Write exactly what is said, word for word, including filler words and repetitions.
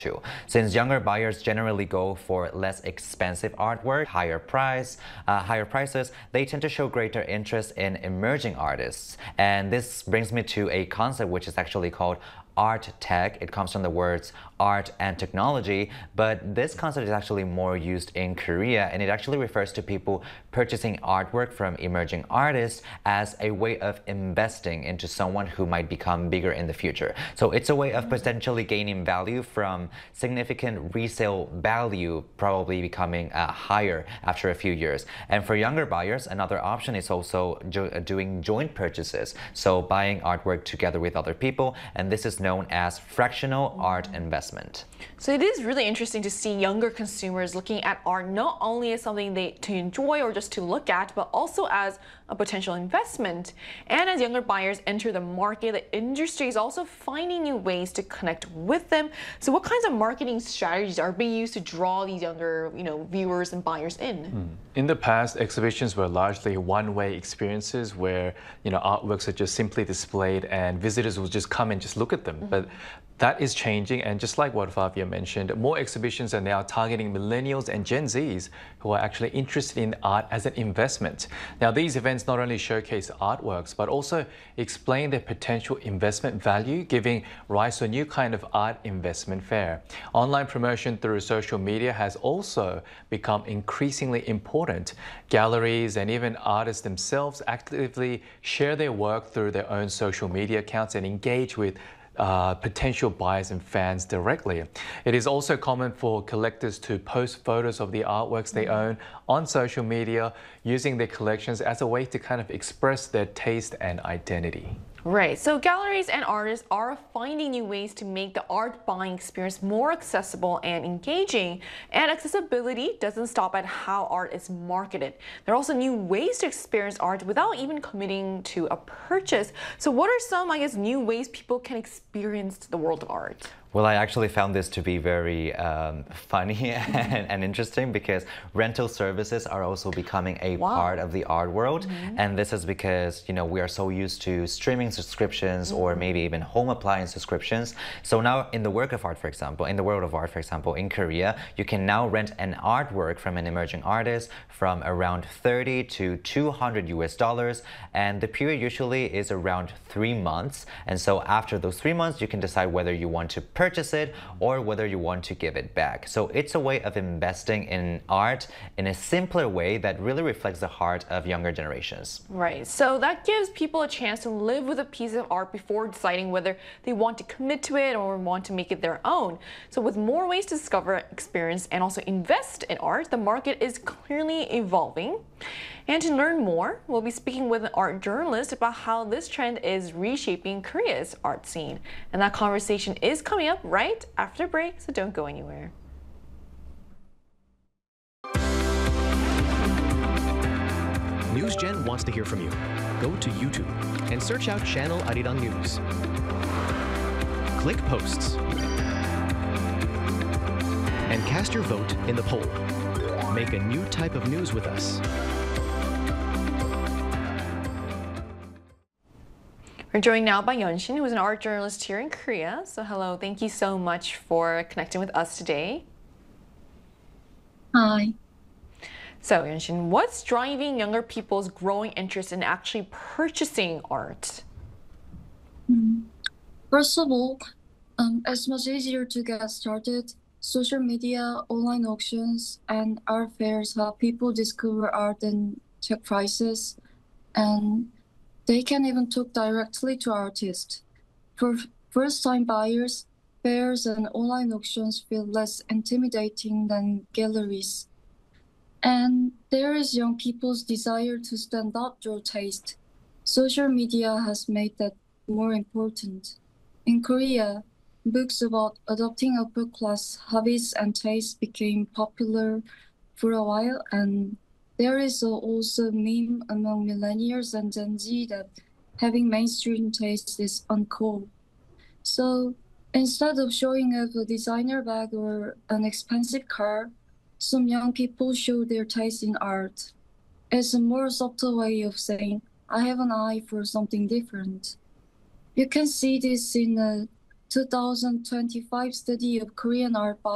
too. Since younger buyers generally go for less expensive artwork, higher price, uh, higher prices, they tend to show greater interest in emerging artists. And this brings me to a concept which is actually called art tech. It comes from the words art and technology, but this concept is actually more used in Korea, and it actually refers to people purchasing artwork from emerging artists as a way of investing into someone who might become bigger in the future. So it's a way of potentially gaining value from significant resale value, probably becoming uh, higher after a few years. And for younger buyers, another option is also jo doing joint purchases, so buying artwork together with other people, and this is known as fractional art investment. So it is really interesting to see younger consumers looking at art not only as something they to enjoy or just to look at, but also as a potential investment. And as younger buyers enter the market, the industry is also finding new ways to connect with them. So what kinds of marketing strategies are being used to draw these younger, you know, viewers and buyers in? Mm. In the past, exhibitions were largely one-way experiences where, you know, artworks are just simply displayed and visitors will just come and just look at them. Mm-hmm. But that is changing, and just like what Fabia mentioned, more exhibitions are now targeting millennials and Gen Zs who are actually interested in art as an investment. Now, these events not only showcase artworks, but also explain their potential investment value, giving rise to a new kind of art investment fair. Online promotion through social media has also become increasingly important. Galleries and even artists themselves actively share their work through their own social media accounts and engage with Uh, potential buyers and fans directly. It is also common for collectors to post photos of the artworks they own on social media, using their collections as a way to kind of express their taste and identity. Right, so galleries and artists are finding new ways to make the art buying experience more accessible and engaging. And accessibility doesn't stop at how art is marketed. There are also new ways to experience art without even committing to a purchase. So what are some, I guess, new ways people can experience the world of art? Well, I actually found this to be very um, funny and, and interesting, because rental services are also becoming a wow. part of the art world. Mm-hmm. And this is because, you know, we are so used to streaming subscriptions, mm-hmm. or maybe even home appliance subscriptions. So now in the work of art, for example, in the world of art, for example, in Korea, you can now rent an artwork from an emerging artist from around thirty to two hundred U S dollars. And the period usually is around three months. And so after those three months, you can decide whether you want to purchase it or whether you want to give it back. So it's a way of investing in art in a simpler way that really reflects the heart of younger generations. Right, so that gives people a chance to live with a piece of art before deciding whether they want to commit to it or want to make it their own. So with more ways to discover, experience, and also invest in art, the market is clearly evolving. And to learn more, we'll be speaking with an art journalist about how this trend is reshaping Korea's art scene. And that conversation is coming up right after break, so don't go anywhere. NewsGen wants to hear from you. Go to YouTube and search out Channel Arirang News. Click Posts and cast your vote in the poll. Make a new type of news with us. We're joined now by Yeonshin, who is an art journalist here in Korea. So hello, thank you so much for connecting with us today. Hi. So Yeonshin, what's driving younger people's growing interest in actually purchasing art? First of all, um, it's much easier to get started. Social media, online auctions, and art fairs help people discover art and check prices. And they can even talk directly to artists. For first-time buyers, fairs and online auctions feel less intimidating than galleries. And there is young people's desire to stand up their taste. Social media has made that more important. In Korea, books about adopting upper-class hobbies and tastes became popular for a while, and there is also a meme among millennials and Gen Z that having mainstream taste is uncool. So instead of showing off a designer bag or an expensive car, some young people show their taste in art. It's a more subtle way of saying, I have an eye for something different. You can see this in a two thousand twenty-five study of Korean art by